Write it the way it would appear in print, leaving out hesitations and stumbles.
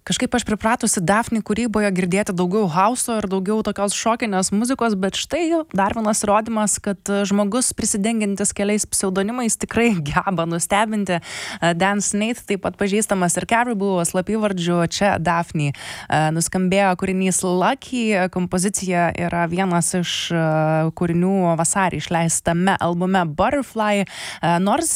Kažkaip aš pripratusi Daphne kūryboje girdėti daugiau hauso ir daugiau tokios šokinės muzikos, bet štai dar vienas įrodymas, kad žmogus prisidengiantis keliais pseudonimais tikrai geba nustebinti. Dan Snaith, taip pat pažįstamas ir Caribou slapyvardžiu, čia Daphne. Nuskambėjo kūrinys Lucky, kompozicija yra vienas iš kūrinių vasarį išleistame albume Butterfly, nors